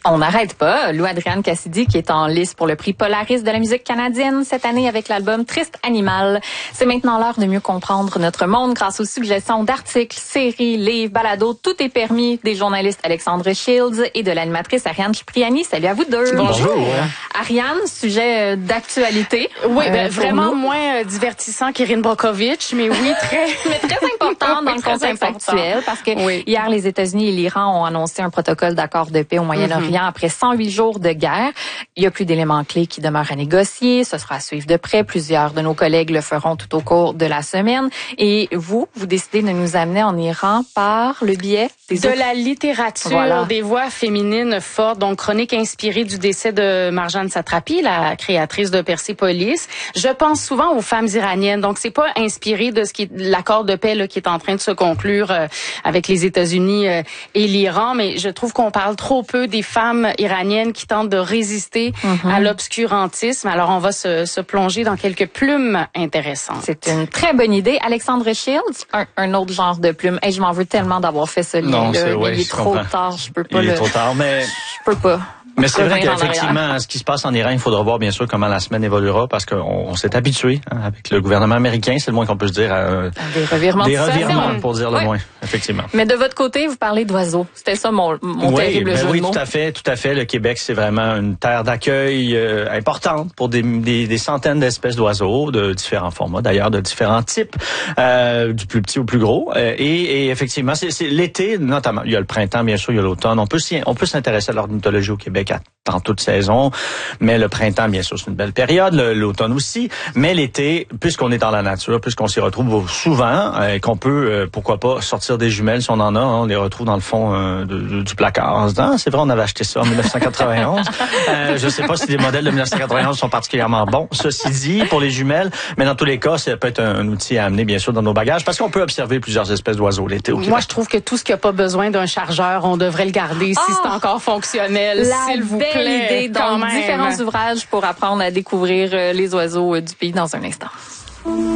On n'arrête pas. Lou-Adrienne Cassidy qui est en lice pour le prix Polaris de la musique canadienne cette année avec l'album Triste Animal. C'est maintenant l'heure de mieux comprendre notre monde grâce aux suggestions d'articles, séries, livres, balados. Tout est permis des journalistes Alexandre Shields et de l'animatrice Ariane Cipriani. Salut à vous deux. Bonjour. Ariane, sujet d'actualité. Oui, vraiment moins divertissant qu'Erin Brockovich, mais oui, très important dans le contexte actuel parce que hier, les États-Unis et l'Iran ont annoncé un protocole d'accord de paix au Moyen-Orient après 108 jours de guerre. Il y a plus d'éléments clés qui demeurent à négocier. Ce sera à suivre de près. Plusieurs de nos collègues le feront tout au cours de la semaine. Et vous décidez de nous amener en Iran par le biais de la littérature, des voix féminines fortes, donc chronique inspirée du décès de Marjane Satrapi, la créatrice de Persépolis. Je pense souvent aux femmes iraniennes, donc c'est pas inspiré de ce qui est l'accord de paix là, qui est en train de se conclure avec les États-Unis et l'Iran, mais je trouve qu'on parle trop peu des femmes iraniennes qui tentent de résister à l'obscurantisme. Alors on va se plonger dans quelques plumes intéressantes. C'est une très bonne idée. Alexandre Shields, un autre genre de plume. Hey, je m'en veux tellement d'avoir fait ce lien. Non, il est trop tard, je peux pas. Il est trop tard, mais je peux pas. Mais c'est vrai qu'effectivement, ce qui se passe en Iran, il faudra voir bien sûr comment la semaine évoluera parce qu'on s'est habitué avec le gouvernement américain, c'est le moins qu'on peut se dire. Des revirements pour dire le moins, effectivement. Mais de votre côté, vous parlez d'oiseaux. C'était ça mon terrible jeu de mots. Oui, tout à fait. Le Québec, c'est vraiment une terre d'accueil importante pour des centaines d'espèces d'oiseaux de différents formats, d'ailleurs de différents types, du plus petit au plus gros. Et effectivement, c'est l'été notamment. Il y a le printemps, bien sûr, il y a l'automne. On peut s'intéresser à l'ornithologie au Québec en toute saison, mais le printemps, bien sûr, c'est une belle période, l'automne aussi, mais l'été, puisqu'on est dans la nature, puisqu'on s'y retrouve souvent, qu'on peut, pourquoi pas, sortir des jumelles si on en a, on les retrouve dans le fond du placard, en se disant, c'est vrai, on avait acheté ça en 1991. Je sais pas si les modèles de 1991 sont particulièrement bons, ceci dit, pour les jumelles, mais dans tous les cas, ça peut être un outil à amener, bien sûr, dans nos bagages, parce qu'on peut observer plusieurs espèces d'oiseaux l'été au Québec. Moi, je trouve que tout ce qui n'a pas besoin d'un chargeur, on devrait le garder si c'est encore fonctionnel. S'il vous plaît. Belle idée. Donc, différents ouvrages pour apprendre à découvrir les oiseaux du pays dans un instant.